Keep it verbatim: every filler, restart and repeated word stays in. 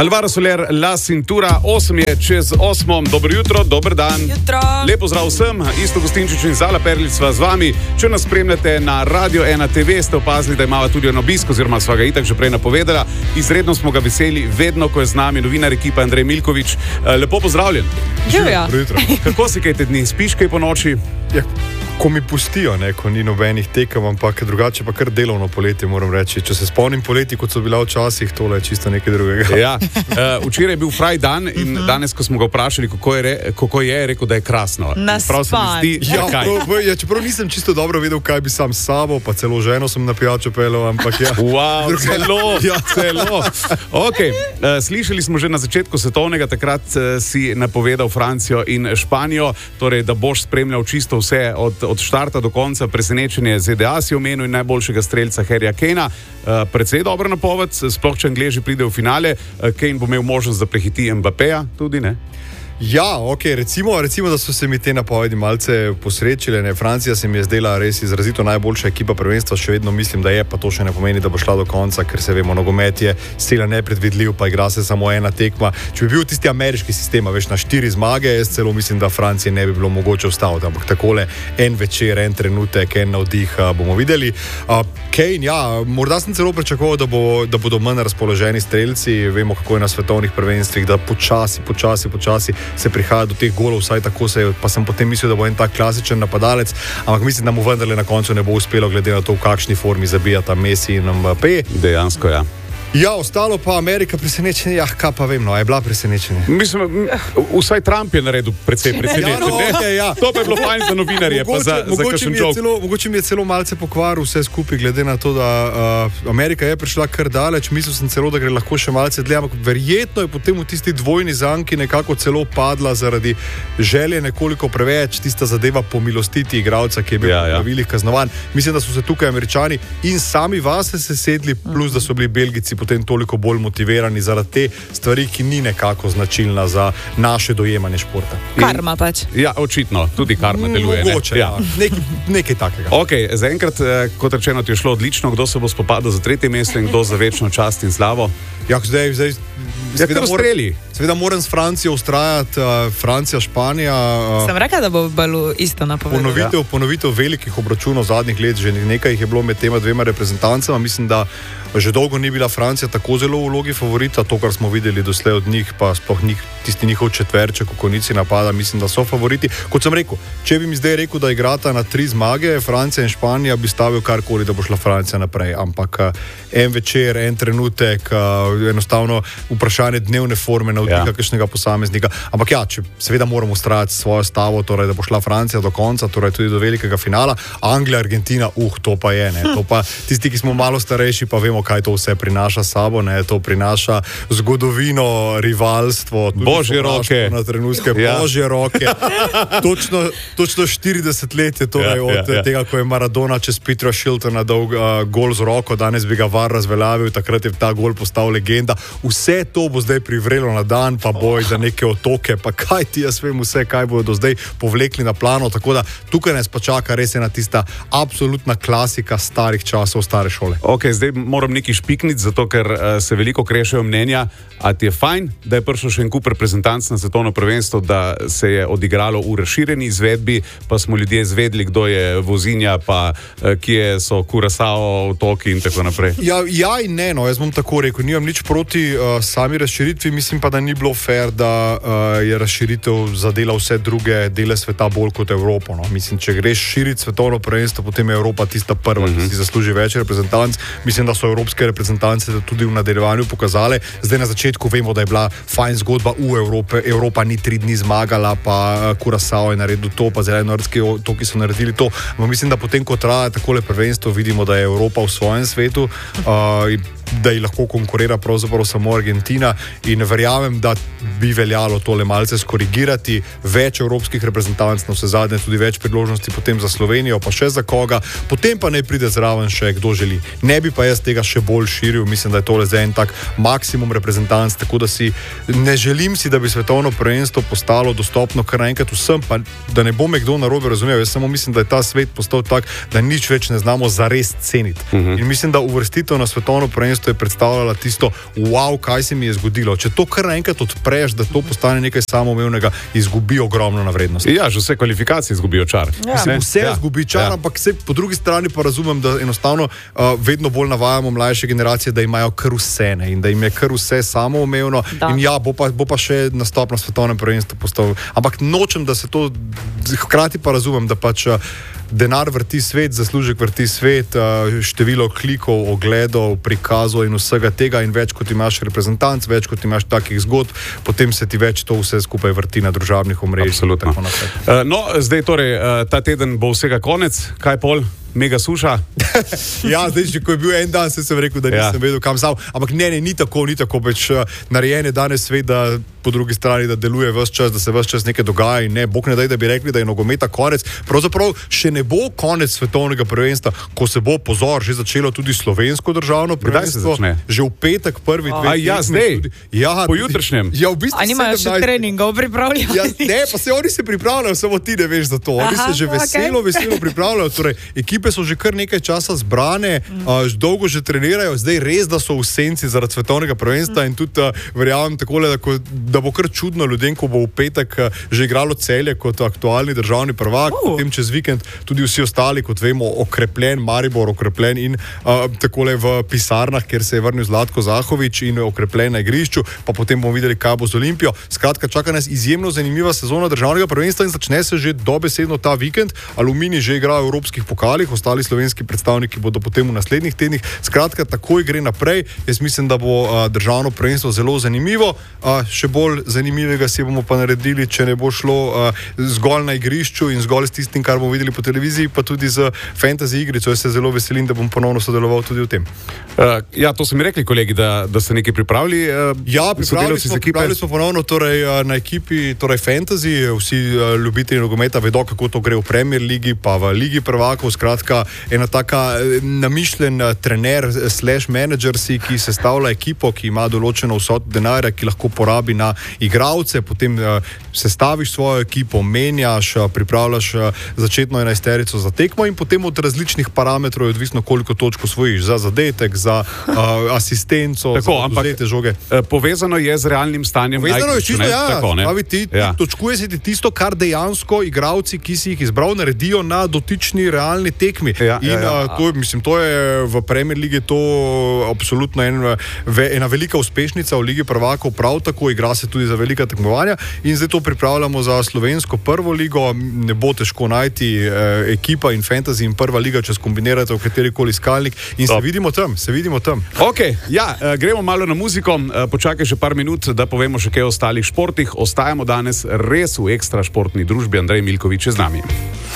Alvaro Soler, La Cintura, osem je čez osmo. Dobro jutro, dober dan. Jutro. Lepo zdrav vsem, Isto Gostinčič in Zala Perlic sva z vami. Če nas spremljate na Radio ena te ve, ste opazili, da imava tudi en obisk, oziroma sva ga itak že prej napovedala. Izredno smo ga veseli, vedno, ko je z nami novinar ekipa Andrej Milkovič. Lepo pozdravljen. Živjo. Kako si kaj te dni? Spiš kaj po noči? Ja, ko mi pustijo, ne, ko ni nobenih tekem, ampak drugače pa kar delovno poletje, moram reči. Če se spomnim poleti, kot so bila včasih, tole je čisto nekaj drugega. Ja, uh, včeraj je bil fraj dan in uh-huh. danes, ko smo ga vprašali, kako je, re, kako je, je rekel, da je krasno. Naspan. Ja, prav, ja, čeprav nisem čisto dobro vedel, kaj bi sam s sabo, pa celo ženo sem na pijačo pelel, ampak ja. Wow, celo, ja, celo. Okay. Uh, slišali smo že na začetku svetovnega, takrat uh, si napovedal Francijo in Španijo, torej, da boš spremljal čisto vse od, od štarta do konca. Presenečenje Z D A si omenil in najboljšega strelca Harryja Kanea. Uh, precej dobro napoved, sploh če Angleži pride v finale. Uh, Kane bo imel možnost, da prehiti Mbappeja tudi, ne? Ja, ok, recimo, recimo, da so se mi te napovedi malce posrečile. Ne? Francija se mi je zdela res izrazito najboljša ekipa prvenstva, še vedno mislim, da je, pa to še ne pomeni, da bo šla do konca, ker se vemo, nogomet je sila nepredvidljiv, pa igra se samo ena tekma. Če bi bil tisti ameriški sistem, veš, na štiri zmage, jaz celo mislim, da Francije ne bi bilo mogoče ustaviti, ampak takole en večer, en trenutek, en navdih bomo videli. Uh, Kane, ja, morda sem celo pričakoval, da, bo, da bodo manj razpoloženi strelci, vemo, kako je na svetovnih prvenstvih, da počasi, počasi, počasi se prihaja do teh golov, vsaj tako se je, pa sem potem mislil, da bo en tak klasičen napadalec, ampak mislim, da mu vendarle na koncu ne bo uspelo, glede na to, v kakšni formi zabijata Messi in Mbappé. Dejansko, ja. Ja, ostalo pa Amerika presenečenje, ja, kaj pa vem, no, je bila presenečenje. Mislim, vsaj Trump je naredil precej presenečenje. Ja, no, okay, ja. To pa je bilo fajn za novinarje, mogoče, pa za, za kakšen joke. Mogoče mi je celo malce pokvaril vse skupaj, glede na to, da uh, Amerika je prišla kar daleč, mislil sem celo, da gre lahko še malce dlje, ampak verjetno je potem v tisti dvojni zanki nekako celo padla zaradi želje nekoliko preveč, tista zadeva pomilostiti igralca, ki je bil ja, ja. v pravilih kaznovan. Mislim, da so se tukaj Američani in sami vase se sedli, plus da so bili Belgijci potem toliko bolj motivirani zaradi te stvari, ki ni nekako značilna za naše dojemanje športa. Karma pač. Ja, očitno, tudi karma deluje. Mogoče, ne? Ja. Ja. Nekaj, nekaj takega. Ok, zaenkrat, kot rečeno, ti je šlo odlično. Kdo se bo spopadal za tretje mesto in kdo za večno čast in slavo? Ja, zdaj, zdaj Ja, kar ustreli. Seveda moram s Francijo ustrajati, uh, Francija, Španija. Uh, Sem rekel, da bo bilo isto napovedano. Ponovitev, ponovitev velikih obračunov zadnjih let, že nekaj jih je bilo med tema dvema reprezentancama. Mislim, da že dolgo ni bila Francija tako zelo v vlogi favorita, to, kar smo videli doslej od njih, pa sploh njih, tisti njihov četverček v konici napada, mislim, da so favoriti. Kot sem rekel, če bi mi zdaj rekel, da igrata na tri zmage, Francija in Španija, bi stavil karkoli, da bo šla Francija naprej. Ampak en večer, en trenutek, enostavno vprašanje dnevne forme na odlika ja. kakšnega posameznika. Ampak ja, če seveda moramo ustrajati svojo stavo, torej, da bo šla Francija do konca, torej tudi do velikega finala. Anglija, Argentina, uh, to pa je, ne. To pa tisti, ki smo malo starejši, pa vemo, kaj to vse prinaša sabo, ne, to prinaša zgodovino, rivalstvo, Božje roke, na trenutke, ja. Božje roke. Točno, točno štirideset let je torej ja, od ja, ja. tega, ko je Maradona čez Petra Shiltona dal uh, gol z roko, danes bi ga V A R razveljavil, takrat je ta gol postal legenda. Vse to bo zdaj privrelo na dan, pa boj za neke otoke, pa kaj ti jaz vem vse, kaj bodo do zdaj povlekli na plano, tako da tukaj nas pa čaka res ena tista absolutna klasika starih časov, stare šole. Ok, zdaj moram nekaj špiknic, zato ker uh, se veliko krešajo mnenja. A ti je fajn, da je prišel še en kup reprezentanc na svetovno prvenstvo, da se je odigralo v razširjeni izvedbi, pa smo ljudje zvedli, kdo je vozinja, pa uh, kje so Kurasao, otoki in tako naprej? Ja, ja in ne, no, jaz bom tako rekel, nimam nič proti uh, sami razširitvi, mislim pa, da ni bilo fair, da uh, je razširitev zadela vse druge dele sveta bolj kot Evropo. No. Mislim, če greš širiti svetovno prvenstvo, potem je Evropa tista prva, uh-huh. ki si zasluži več reprezentanc. Mislim, da so evropske reprezentance tudi v nadaljevanju pokazale. Zdaj na začetku vemo, da je bila fajn zgodba v Evrope. Evropa ni tri dni zmagala, pa Kurasao je naredil to, pa Zelenortski otoki so naredili to. No, mislim, da potem, ko traja takole prvenstvo, vidimo, da je Evropa v svojem svetu, uh, da ji lahko konkurira pravzaprav samo Argentina in verjamem, da bi veljalo tole malce skorigirati. Več evropskih reprezentanc, na vse zadnje tudi več priložnosti potem za Slovenijo, pa še za koga. Potem pa ne pride zraven še kdo želi. Ne bi pa jaz tega še bolj širil, mislim, da je tole zdaj en tak maksimum reprezentanc, tako da si ne želim si, da bi svetovno prvenstvo postalo dostopno kar naenkrat vsem, pa da ne bo me kdo narobe razumel. Jaz samo mislim, da je ta svet postal tak, da nič več ne znamo zares ceniti. Uh-huh. In mislim, da uvrstitev na svetovno prvenstvo mestu je predstavljala tisto, wow, kaj se mi je zgodilo. Če to kar naenkrat odpreš, da to postane nekaj samoumevnega, izgubi ogromno na vrednosti. Ja, že vse kvalifikacije izgubijo čar. Ja. Mislim, vse Ja. izgubi čar, Ja. ampak se, po drugi strani pa razumem, da enostavno uh, vedno bolj navajamo mlajše generacije, da imajo kar vse ne, in da jim je kar vse samoumevno. Da. In ja, bo pa, bo pa še nastop na svetovnem prvenstvu postal. Ampak nočem, da se to, hkrati pa razumem, da pač uh, denar vrti svet, zaslužek vrti svet, uh, število klikov, ogledov, prikazov in vsega tega, in več kot imaš reprezentanc, več kot imaš takih zgodb, potem se ti več to vse skupaj vrti na družabnih omrežjih. Absolutno. Uh, no, zdaj torej, uh, ta teden bo vsega konec, kaj pol? Mega suša. Ja, zdaj, če ko je bil en dan, se sem rekel, da nisem ja. vedel, kam sam. Ampak ne, ne, ni tako, ni tako. Več uh, narejen je danes svet, da po drugi strani, da deluje vse čas, da se vse čas nekaj dogaja in ne, bog ne daj, da bi rekli, da je nogometa konec. Pravzaprav še ne bo konec svetovnega prvenstva, ko se bo, pozor, že začelo tudi slovensko državno prvenstvo. Že v petek prvi dve. A ja, zdaj? Tudi, ja, po jutrišnjem? Ja, v bistvu. A nimajo še treningov pripravljeni? Ja, ne, pa se oni se pripravljajo, samo ti ne veš za to. Oni Aha, se že veselo, okay. veselo pripravljajo. Torej, ekipe so že kar nekaj časa zbrane, mm. uh, dolgo že trenirajo, zdaj res, da so v senci zaradi svetovnega prvenstva mm. in tudi uh, verjamem takole, da, ko, da bo kar čudno ljudem, ko bo v petek uh, že igralo Celje kot aktualni državni prvak, uh. potem čez vikend tudi vsi ostali, kot vemo, okrepljen Maribor, okrepljen in uh, takole v pisarnah, kjer se je vrnil Zlatko Zahovič in okrepljen na igrišču, pa potem bomo videli, kaj bo z Olimpijo. Skratka, čaka nas izjemno zanimiva sezona državnega prvenstva in začne se že dobesedno ta vikend. Aluminij že igra v evropskih pokalih, ostali slovenski predstavniki bodo potem v naslednjih tednih. Skratka, takoj gre naprej. Jaz mislim, da bo a, državno prvenstvo zelo zanimivo. A, še bolj zanimivega si bomo pa naredili, če ne bo šlo a, zgolj na igrišču in zgolj s tistim, kar bomo videli po televiziji, pa tudi z fantasy igrico. Jaz se zelo veselim, da bom ponovno sodeloval tudi v tem. Uh, ja, to so mi rekli kolegi, da, da ste nekaj pripravili. Uh, ja, pripravili smo, pripravili smo ponovno torej, na ekipi torej fantasy. Vsi uh, ljubitelji nogometa vedo, kako to gre v Premier ligi, pa v Ligi prvakov. Skratka, ena taka namišljen trener slash manager si, ki sestavlja ekipo, ki ima določeno vsoto denarja, ki lahko porabi na igralce, potem uh, sestaviš svojo ekipo, menjaš, uh, pripravljaš uh, začetno enajsterico za tekmo in potem od različnih parametrov je odvisno, koliko točk osvojiš za zadetek, za uh, asistenco, tako, za odvzete žoge. Uh, povezano je z realnim stanjem. Povezano je čisto, ja. Tako, Pravi, ti, ja. ti točkuje se ti tisto, kar dejansko igralci, ki si jih izbral, naredijo na dotični realni tekmi. Ja, in ja, ja. Uh, to, mislim, to je v Premier ligi to absolutno en, ve, ena velika uspešnica v Ligi prvakov, prav tako igra se tudi za velika tekmovanja in zdaj to pripravljamo za slovensko prvo ligo. Ne bo težko najti eh, ekipa in fantasy in prva liga, če skombinirate v katerikoli iskalnik in Top. se vidimo tam, se vidimo tam. Ok, ja, uh, gremo malo na muziko, uh, počakaj še par minut, da povemo še kaj o ostalih športih. Ostajamo danes res v ekstra športni družbi. Andrej Milkovič je z nami.